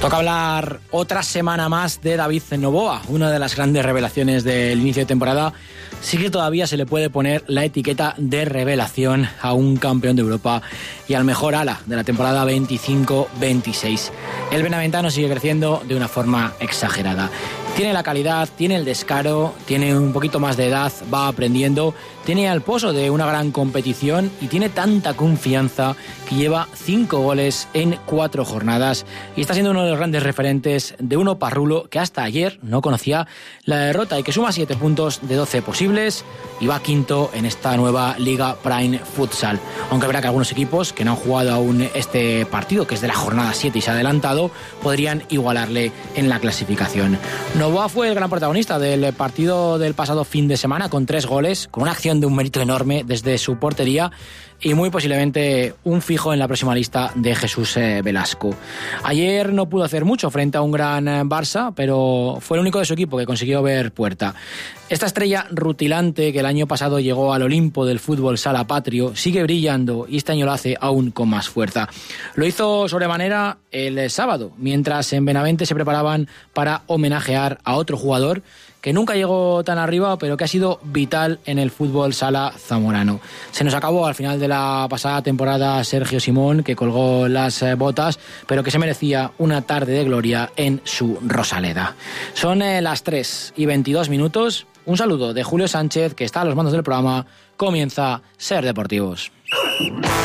Toca hablar otra semana más de David Novoa, una de las grandes revelaciones del inicio de temporada. Sí que todavía se le puede poner la etiqueta de revelación a un campeón de Europa y al mejor ala de la temporada 25-26. El benaventano sigue creciendo de una forma exagerada. Tiene la calidad, tiene el descaro, tiene un poquito más de edad, va aprendiendo, tiene el pozo de una gran competición y tiene tanta confianza que lleva 5 goles en 4 jornadas y está siendo uno de los grandes referentes de un Oparrulo que hasta ayer no conocía la derrota y que suma 7 puntos de 12 posibles y va quinto en esta nueva Liga Prime Futsal. Aunque verá que algunos equipos que no han jugado aún este partido, que es de la jornada 7 y se ha adelantado, podrían igualarle en la clasificación. Novoa fue el gran protagonista del partido del pasado fin de semana con 3 goles, con una acción de un mérito enorme desde su portería y muy posiblemente un fijo en la próxima lista de Jesús Velasco. Ayer no pudo hacer mucho frente a un gran Barça, pero fue el único de su equipo que consiguió ver puerta. Esta estrella rutilante que el año pasado llegó al Olimpo del fútbol sala patrio sigue brillando y este año lo hace aún con más fuerza. Lo hizo sobremanera el sábado, mientras en Benavente se preparaban para homenajear a otro jugador que nunca llegó tan arriba, pero que ha sido vital en el fútbol sala zamorano. Se nos acabó al final de la pasada temporada Sergio Simón, que colgó las botas, pero que se merecía una tarde de gloria en su Rosaleda. Son las 3:22. Un saludo de Julio Sánchez, que está a los mandos del programa. Comienza Ser Deportivos.